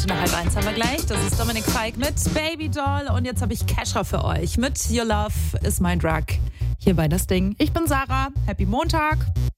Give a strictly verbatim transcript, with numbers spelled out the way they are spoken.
Minute nach halb eins haben wir gleich. Das ist Dominik Feig mit Baby Doll. Und jetzt habe ich Kesha für euch mit Your Love is My Drug. Hier bei das Ding. Ich bin Sarah. Happy Montag.